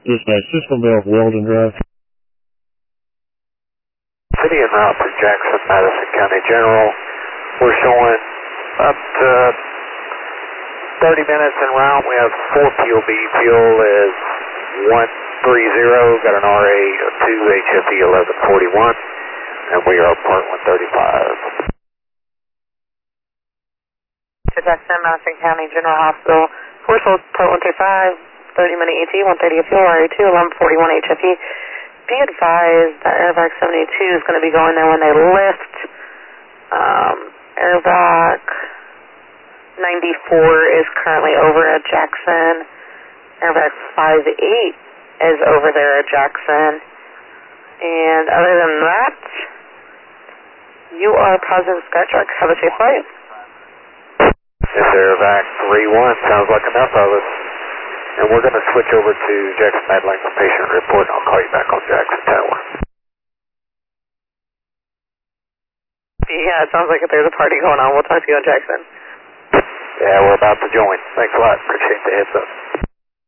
Dispatch, Cisco Bell, Weldon Drive. City en route to Jackson, Madison County General. We're showing up to 30 minutes en route. We have 4 POB. Fuel is 130. Got an RA of 2, HFE 1141. And we are Part 135. To Jackson, Madison County General Hospital. Forceful Part 135, 30-minute ET, 130 of fuel, RA2, 1141 HFE. Be advised that Airvac 72 is going to be going there when they lift. Airvac 94 is currently over at Jackson. Airvac 58 is over there at Jackson. And other than that, you are positive Skytrax. Have a safe flight. This Airvac 31 sounds like enough of us. And we're going to switch over to Jackson Medline for patient report, and I'll call you back on Jackson Tower. Yeah, it sounds like there's a party going on. We'll talk to you on Jackson. Yeah, we're about to join. Thanks a lot. Appreciate the heads up.